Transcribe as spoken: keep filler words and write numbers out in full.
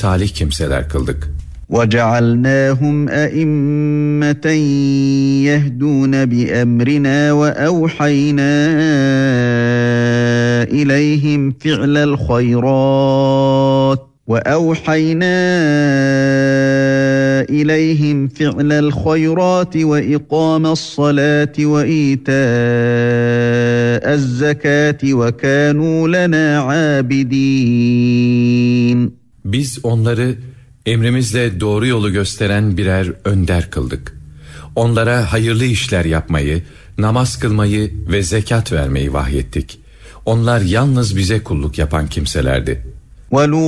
salih kimseler kıldık. وَجَعَلْنَاهُمْ أَئِمَّةً يَهْدُونَ بِأَمْرِنَا وَأَوْحَيْنَا إِلَيْهِمْ فِعْلَ الْخَيْرَاتِ وَأَوْحَيْنَا إِلَيْهِمْ فِعْلَ الْخَيْرَاتِ وَإِقَامَ الصَّلَاةِ وَإِيتَاءَ الزَّكَاةِ وَكَانُوا لَنَا عَابِدِينَ. Biz onları emrimizle doğru yolu gösteren birer önder kıldık. Onlara hayırlı işler yapmayı, namaz kılmayı ve zekat vermeyi vahyettik. Onlar yalnız bize kulluk yapan kimselerdi.